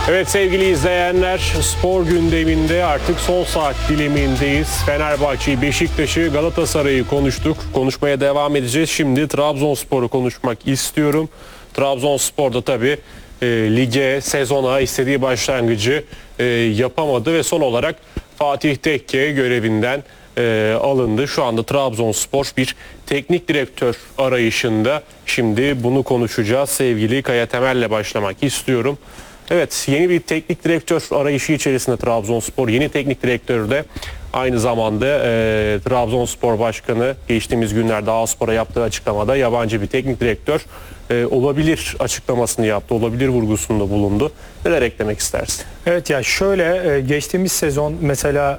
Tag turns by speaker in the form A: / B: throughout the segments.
A: Evet sevgili izleyenler, spor gündeminde artık son saat dilimindeyiz. Fenerbahçe'yi, Beşiktaş'ı, Galatasaray'ı konuştuk. Konuşmaya devam edeceğiz. Şimdi Trabzonspor'u konuşmak istiyorum. Trabzonspor da tabii lige, sezona istediği başlangıcı yapamadı ve son olarak Fatih Tekke görevinden alındı. Şu anda Trabzonspor bir teknik direktör arayışında. Şimdi bunu konuşacağız. Sevgili Kaya Temel'le başlamak istiyorum. Evet, yeni bir teknik direktör arayışı içerisinde Trabzonspor. Yeni teknik direktör de aynı zamanda Trabzonspor Başkanı geçtiğimiz günlerde Ağspor'a yaptığı açıklamada yabancı bir teknik direktör olabilir açıklamasını yaptı. Olabilir vurgusunda bulundu. Neler eklemek istersin?
B: Evet ya şöyle geçtiğimiz sezon mesela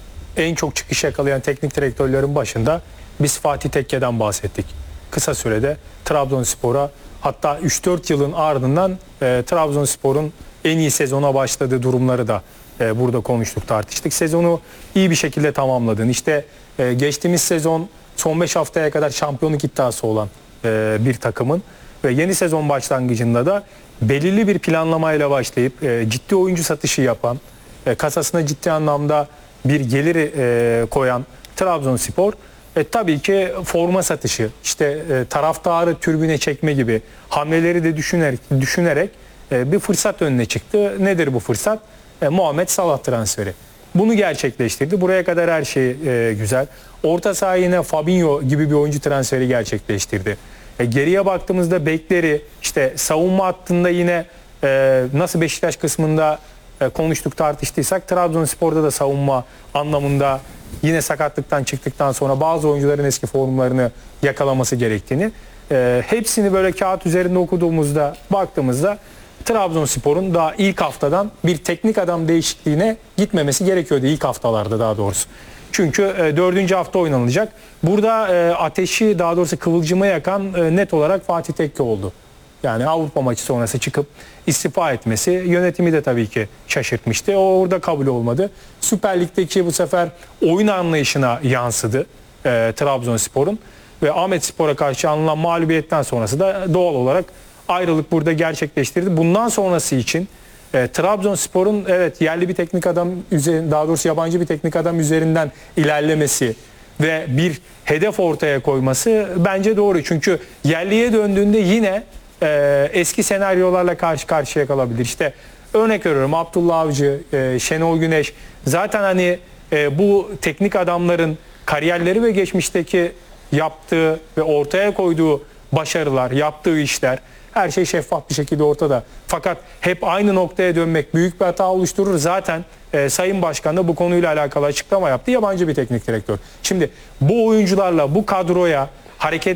B: en çok çıkış yakalayan teknik direktörlerin başında biz Fatih Tekke'den bahsettik. Kısa sürede Trabzonspor'a, hatta 3-4 yılın ardından Trabzonspor'un en iyi sezona başladığı durumları da burada konuştuk, tartıştık. Sezonu iyi bir şekilde tamamladın. İşte geçtiğimiz sezon son 5 haftaya kadar şampiyonluk iddiası olan bir takımın ve yeni sezon başlangıcında da belirli bir planlamayla başlayıp ciddi oyuncu satışı yapan, kasasına ciddi anlamda bir gelir koyan Trabzonspor tabii ki forma satışı, işte taraftarı tribüne çekme gibi hamleleri de düşünerek bir fırsat önüne çıktı. Nedir bu fırsat? Muhammed Salah transferi. Bunu gerçekleştirdi. Buraya kadar her şey güzel. Orta saha yine Fabinho gibi bir oyuncu transferi gerçekleştirdi. Geriye baktığımızda bekleri, işte savunma hattında yine nasıl Beşiktaş kısmında konuştuk, tartıştıysak Trabzonspor'da da savunma anlamında yine sakatlıktan çıktıktan sonra bazı oyuncuların eski formlarını yakalaması gerektiğini, hepsini böyle kağıt üzerinde okuduğumuzda, baktığımızda Trabzonspor'un daha ilk haftadan bir teknik adam değişikliğine gitmemesi gerekiyordu, ilk haftalarda daha doğrusu. Çünkü 4. hafta oynanılacak. Burada ateşi, daha doğrusu kıvılcımı yakan net olarak Fatih Tekke oldu. Yani Avrupa maçı sonrası çıkıp istifa etmesi yönetimi de tabii ki şaşırtmıştı. O orada kabul olmadı. Süper Lig'deki bu sefer oyun anlayışına yansıdı Trabzonspor'un ve Ahmetspor'a karşı alınan mağlubiyetten sonrası da doğal olarak ayrılık burada gerçekleştirdi. Bundan sonrası için Trabzonspor'un evet yerli bir teknik adam üzerinden, daha doğrusu yabancı bir teknik adam üzerinden ilerlemesi ve bir hedef ortaya koyması bence doğru. Çünkü yerliye döndüğünde yine eski senaryolarla karşı karşıya kalabilir. İşte örnek veriyorum, Abdullah Avcı, Şenol Güneş, zaten hani bu teknik adamların kariyerleri ve geçmişteki yaptığı ve ortaya koyduğu başarılar, yaptığı işler, her şey şeffaf bir şekilde ortada. Fakat hep aynı noktaya dönmek büyük bir hata oluşturur. Zaten Sayın Başkan da bu konuyla alakalı açıklama yaptı. Yabancı bir teknik direktör. Şimdi bu oyuncularla, bu kadroya hareket